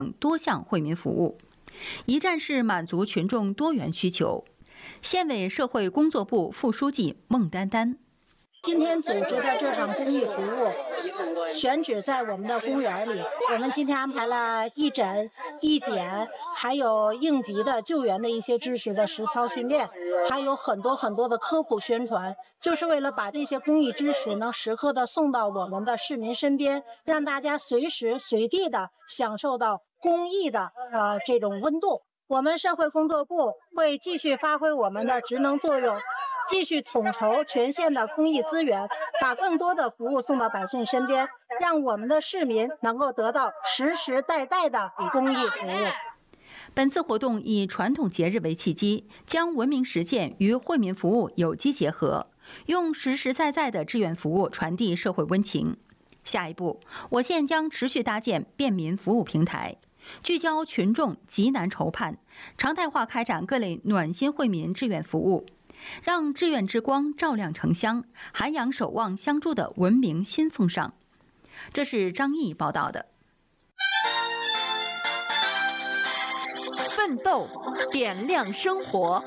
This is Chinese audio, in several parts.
等多项惠民服务，一站式满足群众多元需求。县委社会工作部副书记孟丹丹。 今天组织的这场公益服务选址在我们的公园里，我们今天安排了义诊、义检，还有应急的救援的一些知识的实操训练，还有很多的科普宣传，就是为了把这些公益知识能时刻的送到我们的市民身边，让大家随时随地的享受到公益的这种温度。我们社会工作部会继续发挥我们的职能作用，继续统筹全县的公益资源，把更多的服务送到百姓身边，让我们的市民能够得到实实在在的公益服务。 本次活动以传统节日为契机，将文明实践与惠民服务有机结合，用实实在在的志愿服务传递社会温情。下一步，我县将持续搭建便民服务平台，聚焦群众急难愁盼，常态化开展各类暖心惠民志愿服务，让志愿之光照亮城乡，涵养守望相助的文明新风尚。这是张毅报道的。 奋斗，点亮生活。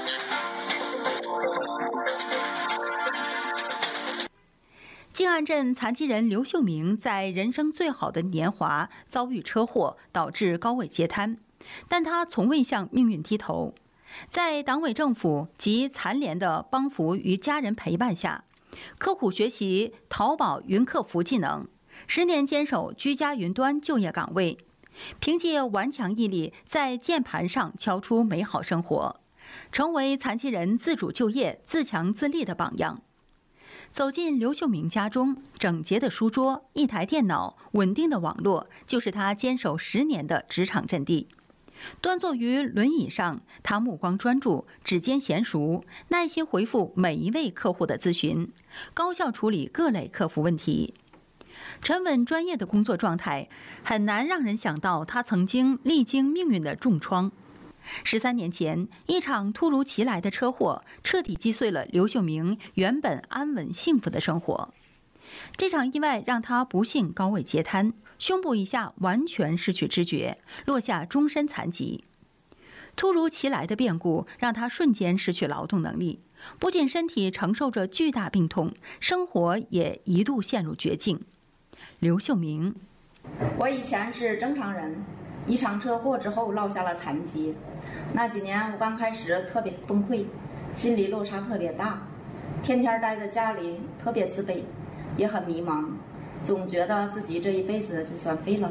静安镇残疾人刘秀明在人生最好的年华遭遇车祸，导致高位截瘫，但他从未向命运低头。在党委政府及残联的帮扶与家人陪伴下，刻苦学习淘宝云客服技能，10年坚守居家云端就业岗位，凭借顽强毅力在键盘上敲出美好生活，成为残疾人自主就业、自强自立的榜样。走进刘秀明家中，整洁的书桌、一台电脑、稳定的网络，就是他坚守10年的职场阵地。端坐于轮椅上，他目光专注，指尖娴熟，耐心回复每一位客户的咨询，高效处理各类客服问题。沉稳专业的工作状态，很难让人想到他曾经历经命运的重创。13年前，一场突如其来的车祸彻底击碎了刘秀明原本安稳幸福的生活。这场意外让他不幸高位截瘫，胸部以下完全失去知觉，落下终身残疾。突如其来的变故让他瞬间失去劳动能力，不仅身体承受着巨大病痛，生活也一度陷入绝境。刘秀明： 我以前是正常人，一场车祸之后落下了残疾。那几年我刚开始特别崩溃，心理落差特别大，天天待在家里特别自卑，也很迷茫，总觉得自己这一辈子就算废了。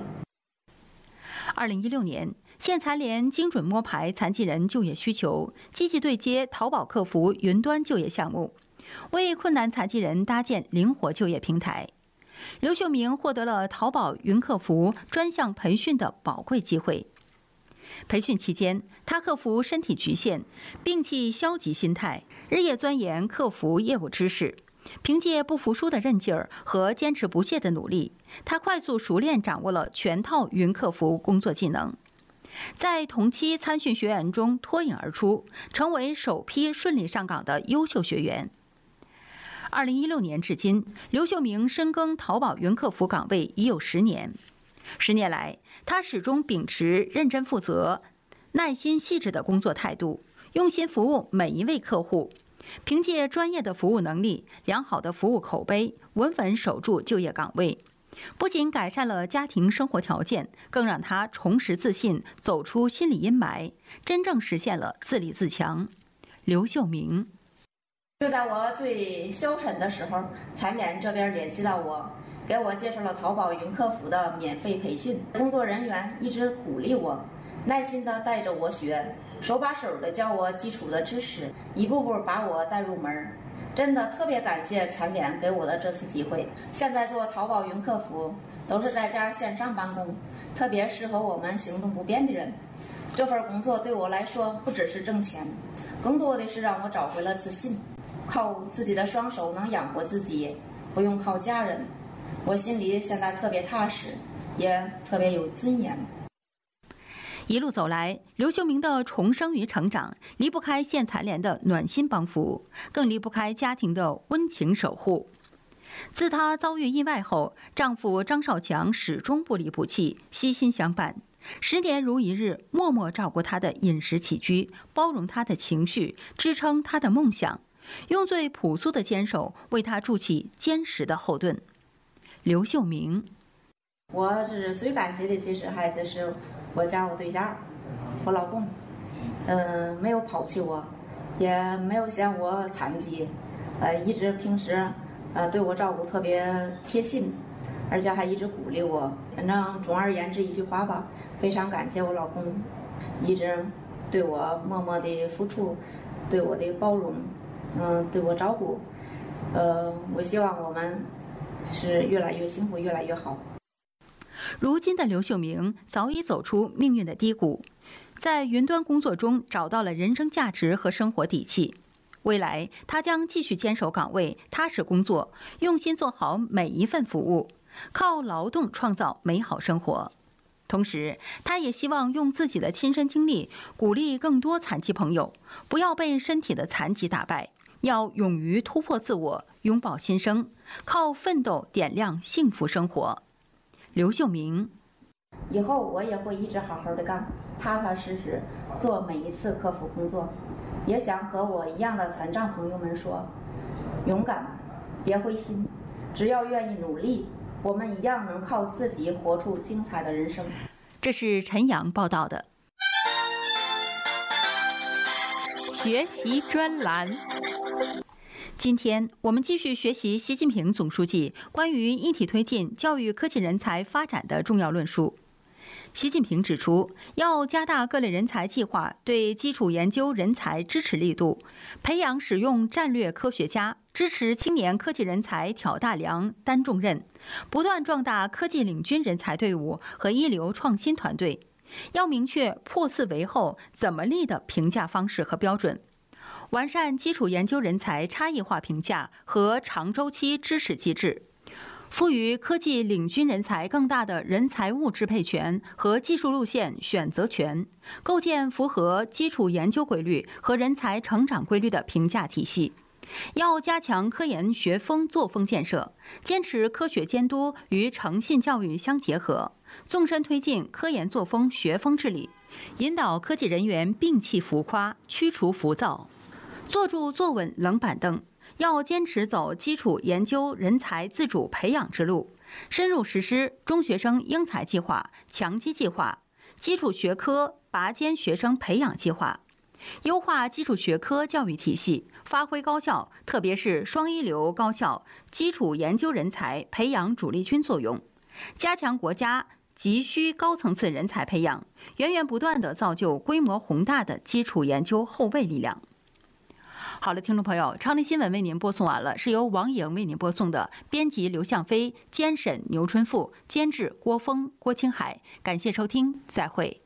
2016年，县残联精准摸排残疾人就业需求，积极对接淘宝客服云端就业项目，为困难残疾人搭建灵活就业平台。刘秀明获得了淘宝云客服专项培训的宝贵机会。培训期间，他克服身体局限，摒弃消极心态，日夜钻研客服业务知识。凭借不服输的韧劲儿和坚持不懈的努力，他快速熟练掌握了全套云客服工作技能，在同期参训学员中脱颖而出，成为首批顺利上岗的优秀学员。2016年至今，刘秀明深耕淘宝云客服岗位已有10年。10年来，他始终秉持认真负责、耐心细致的工作态度，用心服务每一位客户。凭借专业的服务能力、良好的服务口碑，稳稳守住就业岗位，不仅改善了家庭生活条件，更让他重拾自信，走出心理阴霾，真正实现了自立自强。刘秀明： 就在我最消沉的时候，残联这边联系到我，给我介绍了淘宝云客服的免费培训，工作人员一直鼓励我，耐心地带着我学，手把手地教我基础的知识，一步步把我带入门。真的特别感谢残联给我的这次机会。现在做淘宝云客服都是在家线上办公，特别适合我们行动不便的人。这份工作对我来说不只是挣钱，更多的是让我找回了自信，靠自己的双手能养活自己，不用靠家人。我心里现在特别踏实，也特别有尊严。 一路走来，刘秀明的重生与成长离不开县残联的暖心帮扶，更离不开家庭的温情守护。自她遭遇意外后，丈夫张少强始终不离不弃，悉心相伴。 10年如一日，默默照顾他的饮食起居，包容他的情绪，支撑他的梦想，用最朴素的坚守为他筑起坚实的后盾。刘秀明， 我是最感谢的，其实还是我对象，我老公，没有抛弃我，也没有嫌我残疾，一直平时对我照顾特别贴心，而且还一直鼓励我。反正总而言之一句话吧，非常感谢我老公，一直对我默默的付出，对我的包容，对我照顾。我希望我们是越来越幸福，越来越好。 如今的刘秀明早已走出命运的低谷，在云端工作中找到了人生价值和生活底气。未来，他将继续坚守岗位，踏实工作，用心做好每一份服务，靠劳动创造美好生活。同时，他也希望用自己的亲身经历，鼓励更多残疾朋友，不要被身体的残疾打败，要勇于突破自我，拥抱新生，靠奋斗点亮幸福生活。刘秀明， 以后我也会一直好好的干，踏踏实实做每一次客服工作。也想和我一样的残障朋友们说，勇敢，别灰心，只要愿意努力，我们一样能靠自己活出精彩的人生。 这是陈阳报道的。 学习专栏。 今天我们继续学习习近平总书记关于一体推进教育科技人才发展的重要论述。习近平指出，要加大各类人才计划对基础研究人才支持力度，培养使用战略科学家，支持青年科技人才挑大梁、担重任，不断壮大科技领军人才队伍和一流创新团队。要明确破四为后怎么立的评价方式和标准，完善基础研究人才差异化评价和长周期支持机制，赋予科技领军人才更大的人才物支配权和技术路线选择权，构建符合基础研究规律和人才成长规律的评价体系。要加强科研学风作风建设，坚持科学监督与诚信教育相结合，纵深推进科研作风学风治理，引导科技人员摒弃浮夸，驱除浮躁，坐住坐稳冷板凳。要坚持走基础研究人才自主培养之路，深入实施中学生英才计划、强基计划、基础学科拔尖学生培养计划，优化基础学科教育体系，发挥高校特别是双一流高校基础研究人才培养主力军作用，加强国家急需高层次人才培养，源源不断地造就规模宏大的基础研究后备力量。好了，听众朋友，超林新闻为您播送完了，是由王莹为您播送的，编辑刘向飞，监审牛春富，监制郭峰、郭青海，感谢收听，再会。